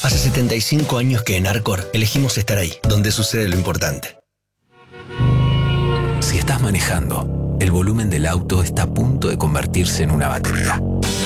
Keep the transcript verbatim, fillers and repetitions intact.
Hace setenta y cinco años que en Arcor elegimos estar ahí, donde sucede lo importante. Si estás manejando, el volumen del auto está a punto de convertirse en una batería.